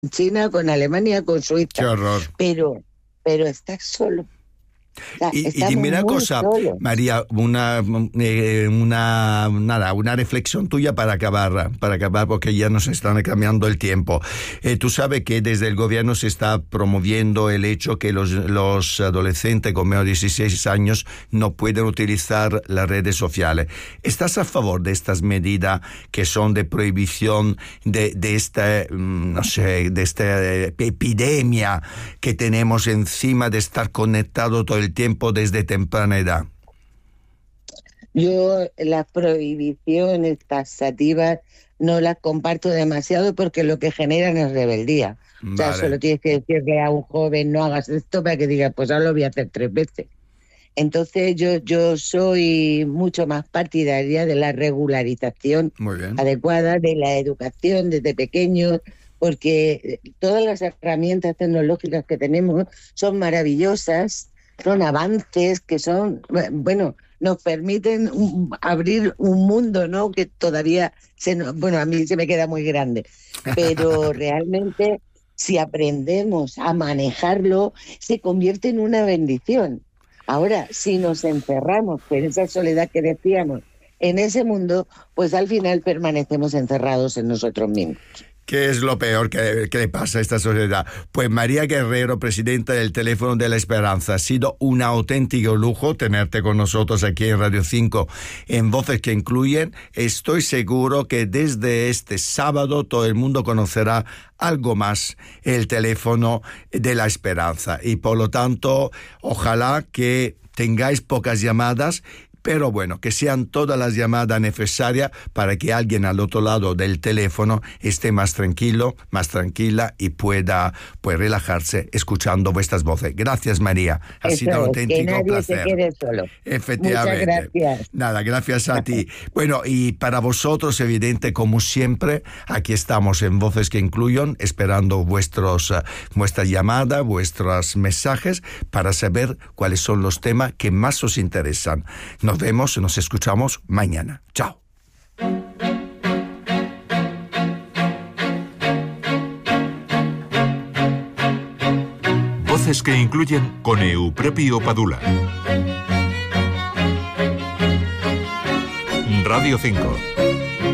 China, con Alemania, con Qué Suiza, horror. pero, pero estás solo. O sea, Y estamos dime una muy cosa, solos. María, una reflexión tuya para acabar, porque ya nos están cambiando el tiempo. Tú sabes que desde el gobierno se está promoviendo el hecho que los adolescentes con menos de 16 años no pueden utilizar las redes sociales. ¿Estás a favor de estas medidas que son de prohibición de esta, no sé, de esta epidemia que tenemos encima de estar conectado todo el tiempo desde temprana edad? Yo las prohibiciones taxativas no las comparto demasiado porque lo que generan es rebeldía. O sea, Vale. solo tienes que decirle a un joven no hagas esto para que diga, pues ahora lo voy a hacer 3 veces. Entonces yo soy mucho más partidaria de la regularización Muy bien. adecuada, de la educación desde pequeños, porque todas las herramientas tecnológicas que tenemos son maravillosas, son avances que son, bueno, nos permiten abrir un mundo, ¿no? Que todavía, bueno, a mí se me queda muy grande, pero realmente si aprendemos a manejarlo, se convierte en una bendición. Ahora, si nos encerramos en esa soledad que decíamos, en ese mundo, pues al final permanecemos encerrados en nosotros mismos. ¿Qué es lo peor que le pasa a esta sociedad? Pues María Guerrero, presidenta del Teléfono de la Esperanza, ha sido un auténtico lujo tenerte con nosotros aquí en Radio 5 en Voces que Incluyen. Estoy seguro que desde este sábado todo el mundo conocerá algo más el Teléfono de la Esperanza y por lo tanto ojalá que tengáis pocas llamadas, pero bueno, que sean todas las llamadas necesarias para que alguien al otro lado del teléfono esté más tranquilo, más tranquila y pueda pues relajarse escuchando vuestras voces. Gracias, María. Ha sido un Eso es, que auténtico nadie placer. se quede solo. Efectivamente. Muchas gracias. Nada, gracias a ti. Bueno, y para vosotros, evidente, como siempre, aquí estamos en Voces que Incluyen, esperando vuestras llamadas, vuestros mensajes, para saber cuáles son los temas que más os interesan. Nos vemos, nos escuchamos mañana. Chao. Voces que Incluyen con Eupropio Padula. Radio 5.